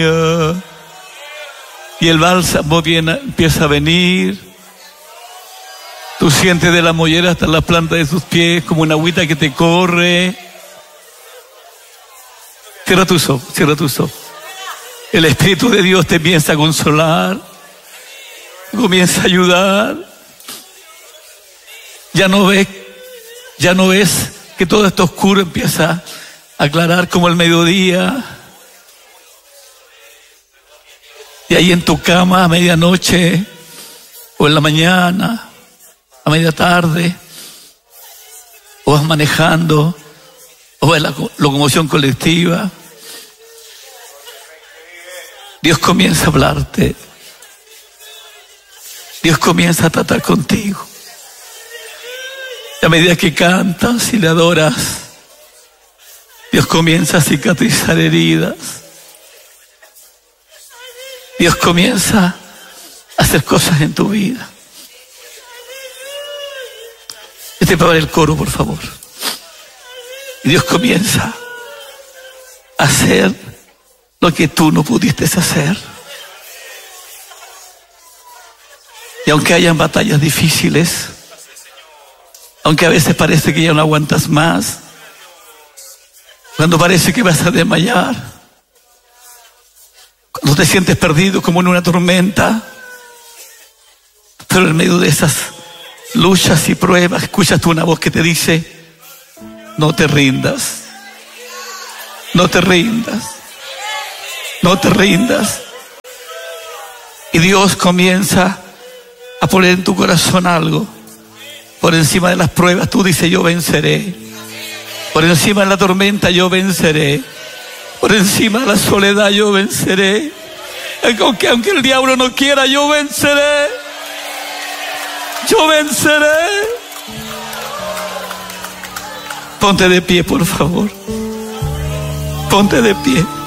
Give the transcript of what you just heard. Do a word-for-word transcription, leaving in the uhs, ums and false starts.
Y el bálsamo viene, empieza a venir. Tú sientes de la mollera hasta la planta de sus pies como una agüita que te corre. Cierra tus ojos, cierra tus ojos. El Espíritu de Dios te comienza a consolar, comienza a ayudar. Ya no ves, ya no ves que todo esto oscuro empieza a aclarar como el mediodía. Y ahí en tu cama a medianoche o en la mañana, a media tarde, o vas manejando, o en la locomoción colectiva, Dios comienza a hablarte. Dios comienza a tratar contigo. Y a medida que cantas y le adoras, Dios comienza a cicatrizar heridas. Dios comienza a hacer cosas en tu vida. Este para el coro, por favor. Y Dios comienza a hacer lo que tú no pudiste hacer. Y aunque hayan batallas difíciles, aunque a veces parece que ya no aguantas más, cuando parece que vas a desmayar, cuando te sientes perdido como en una tormenta, pero en medio de esas luchas y pruebas, escuchas tú una voz que te dice: no te rindas, no te rindas, no te rindas. Y Dios comienza a poner en tu corazón algo. Por encima de las pruebas tú dices: yo venceré. Por encima de la tormenta yo venceré. Por encima de la soledad yo venceré. Aunque, aunque el diablo no quiera, yo venceré. Yo venceré. Ponte de pie, por favor. Ponte de pie.